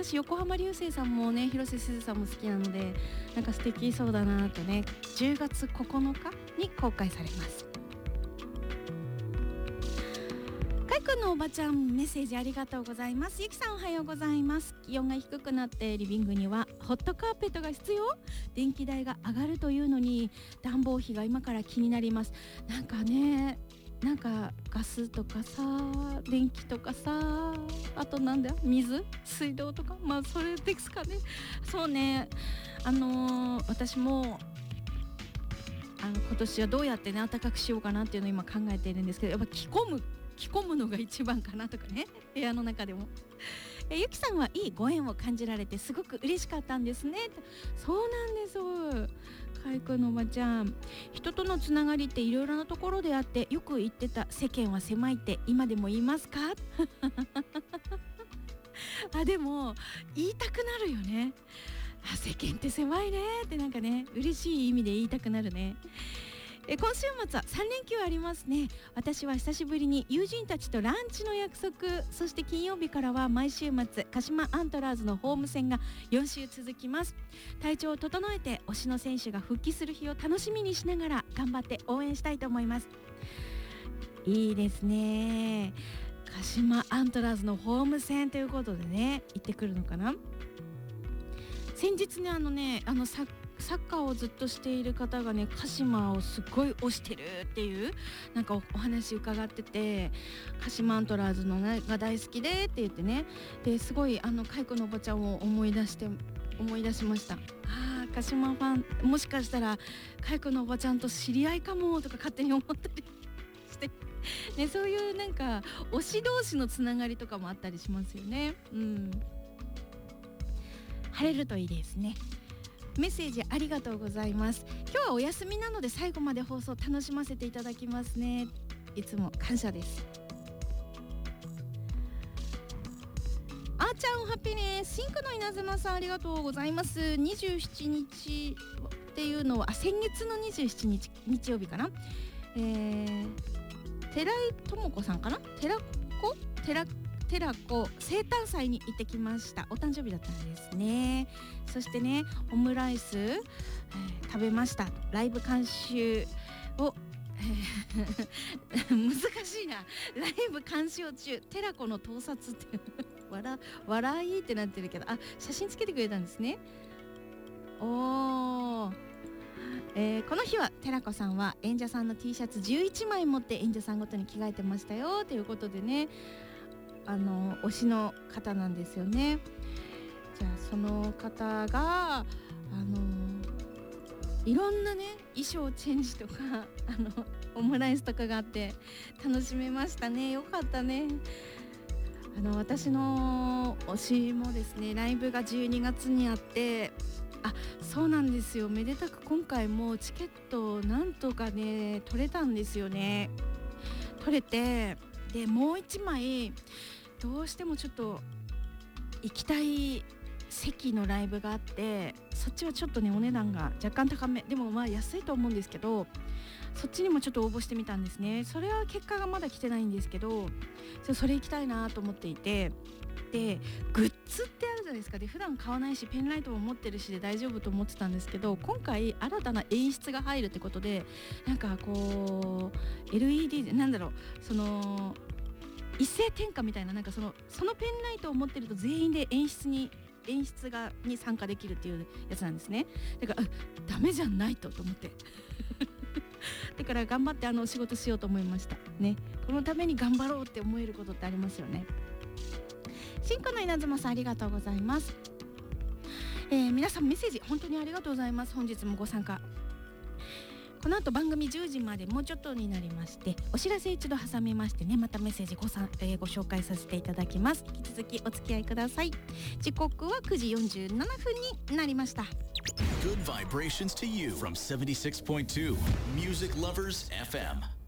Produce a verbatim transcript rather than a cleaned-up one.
私横浜流星さんもね広瀬すずさんも好きなのでなんか素敵そうだなとね。じゅうがつここのかに公開されます。かいくんのおばちゃんメッセージありがとうございます。ゆきさんおはようございます。気温が低くなってリビングにはホットカーペットが必要。電気代が上がるというのに暖房費が今から気になります。なんかねなんかガスとかさ電気とかさあとなんだよ水水道とかまあそれですかね。そうねあのー、私もあの今年はどうやってね暖かくしようかなっていうのを今考えているんですけどやっぱ着込む着込むのが一番かなとかね部屋の中でもえゆきさんはいいご縁を感じられてすごく嬉しかったんですね。そうなんですかいくんのおばちゃん。人とのつながりっていろいろなところであってよく言ってた世間は狭いって今でも言いますかあでも言いたくなるよね。あ世間って狭いねってなんかね嬉しい意味で言いたくなるね。え今週末はさん連休ありますね。私は久しぶりに友人たちとランチの約束。そして金曜日からは毎週末鹿島アントラーズのホーム戦がよん週続きます。体調を整えて推しの選手が復帰する日を楽しみにしながら頑張って応援したいと思います。いいですね。鹿島アントラーズのホーム戦ということでね行ってくるのかな。先日ねあのねあのサッサッカーをずっとしている方がね鹿島をすごい推してるっていうなんか お, お話伺ってて鹿島アントラーズの、ね、が大好きでって言ってねですごいあのカイコのおばちゃんを思い出して思い出しました。あ鹿島ファンもしかしたらカイコのおばちゃんと知り合いかもとか勝手に思ったりして、ね、そういうなんか推し同士のつながりとかもあったりしますよね。うん晴れるといいですね。メッセージありがとうございます。今日はお休みなので最後まで放送楽しませていただきますね。いつも感謝です。あーちゃんおハッピーね。シンクの稲妻さんありがとうございます。にじゅうしちにちっていうのはあ先月のにじゅうしちにち日曜日かな。えー、寺井智子さんかな寺子寺寺子生誕祭に行ってきました。お誕生日だったんですね。そしてねオムライス、えー、食べました。ライブ監修を、えー、難しいな。ライブ鑑賞中寺子の盗撮って笑, 笑いってなってるけどあ写真つけてくれたんですね。おー、えー、この日は寺子さんは演者さんの T シャツじゅういちまい持って演者さんごとに着替えてましたよということでねあの推しの方なんですよね。じゃあその方があのいろんなね衣装チェンジとかあのオムライスとかがあって楽しめましたね。よかったね。あの私の推しもですねライブがじゅうにがつにあってあそうなんですよ。めでたく今回もチケットなんとかね取れたんですよね。取れてでもういちまいどうしてもちょっと行きたい席のライブがあってそっちはちょっとねお値段が若干高めでもまあ安いと思うんですけどそっちにもちょっと応募してみたんですね。それは結果がまだ来てないんですけどそれ行きたいなと思っていてでグッズってあるじゃないですか。で普段買わないしペンライトも持ってるしで大丈夫と思ってたんですけど今回新たな演出が入るってことでなんかこう エルイーディー でなんだろうその一斉点火みたいななんかそのそのペンライトを持ってると全員で演出に演出がに参加できるっていうやつなんですね。だからダメじゃないとと思ってだから頑張ってあの仕事しようと思いましたね。このために頑張ろうって思えることってありますよね。新婚の稲妻さんありがとうございます。えー、皆さんメッセージ本当にありがとうございます。本日もご参加この後番組じゅうじまでもうちょっとになりましてお知らせ一度挟みましてねまたメッセージ ご, さ、えー、ご紹介させていただきます。引き続きお付き合いください。時刻はくじよんじゅうななふんになりました。 Good vibrations to you from セブンティシックスポイントツー Music Lovers エフエム